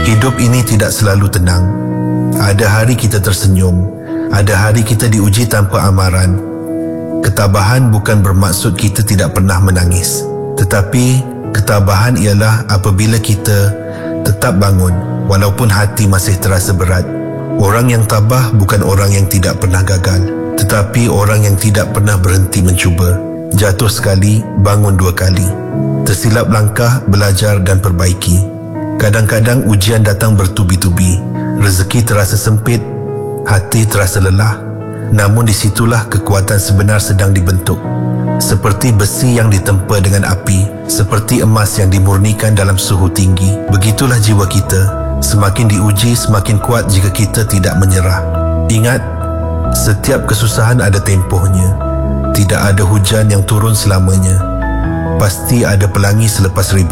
Hidup ini tidak selalu tenang. Ada hari kita tersenyum, ada hari kita diuji tanpa amaran. Ketabahan bukan bermaksud kita tidak pernah menangis, tetapi ketabahan ialah apabila kita tetap bangun walaupun hati masih terasa berat. Orang yang tabah bukan orang yang tidak pernah gagal, tetapi orang yang tidak pernah berhenti mencuba. Jatuh sekali, bangun dua kali. Tersilap langkah, belajar dan perbaiki. Kadang-kadang ujian datang bertubi-tubi. Rezeki terasa sempit, hati terasa lelah. Namun disitulah kekuatan sebenar sedang dibentuk. Seperti besi yang ditempa dengan api, seperti emas yang dimurnikan dalam suhu tinggi. Begitulah jiwa kita, semakin diuji semakin kuat jika kita tidak menyerah. Ingat, setiap kesusahan ada tempohnya. Tidak ada hujan yang turun selamanya. Pasti ada pelangi selepas ribuan